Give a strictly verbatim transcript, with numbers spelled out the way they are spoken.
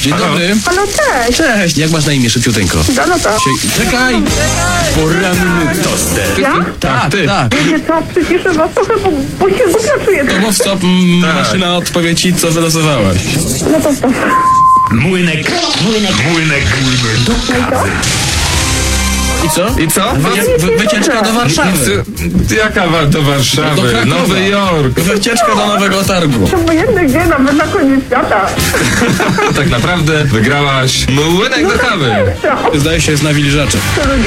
Dzień Halo? dobry. Halo, cześć. Cześć, jak masz na imię szybciuteńko? Dorota. Sie- Czekaj! Poranny toster. Ja? Tak, ty. tak. Wiecie co, przyciszę was trochę, bo, bo się głupio czuję. To mów stop, m, Tak. maszyna odpowie ci, co wylosowałaś. No to stop. Młynek. Młynek. Młynek. Do kawy. I co? I co? Wy, wy, wycieczka do Warszawy. Co- Jaka wa- do Warszawy? Do Krakowa. Nowy Jork. Wycieczka do Nowego Targu. To obojętne gdzie, nawet na koniec świata. Tak naprawdę wygrałaś młynek do kawy. Co? Zdaje się, jest na wilżacze.